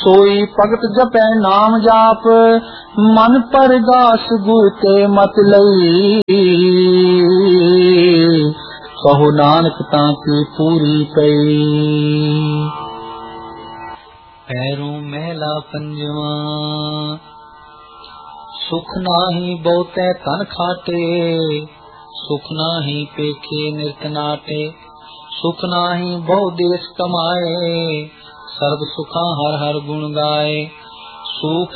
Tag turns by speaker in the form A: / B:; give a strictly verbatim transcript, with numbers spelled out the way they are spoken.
A: सोई भगत जपै नाम जाप, मन परगास गुर के मत लई। कहो नानक ताकी पूरी पई। पैरों महला पंजवा, सुख नाही बहुते तन खाटे, सुख नाही पेखे निरत नाटे। सुख नाही बहु देश कमाए, सर्व सुखा हर हर गुण गाए। सुख